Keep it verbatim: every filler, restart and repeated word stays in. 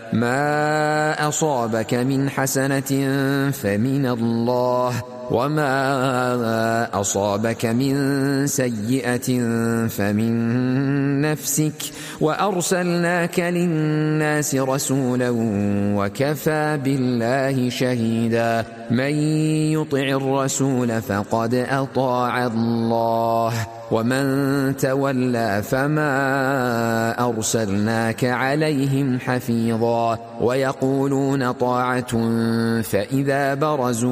ما أصابك من حسنة فمن الله، وما أصابك من سيئة فمن نفسك، وأرسلناك للناس رسولا وكفى بالله شهيدا. من يطع الرسول فقد أطاع الله، ومن تولى فما أرسلناك عليهم حفيظا. ويقولون طاعة فإذا برزوا